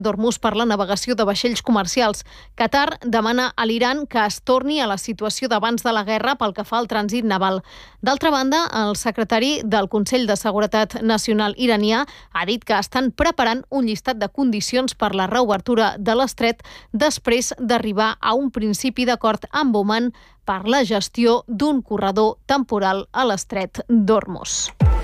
d'Hormuz per la navegació de vaixells comercials. Qatar demana a l'Iran que es torni a la situació d'abans de la guerra pel que fa al trànsit naval. D'altra banda, el secretari del Consell de Seguretat Nacional iranià ha dit que estan preparant un llistat de condicions per la reobertura de l'estret després d'arribar a un principi d'acord amb Oman per la gestió d'un corredor temporal a l'estret d'Hormuz.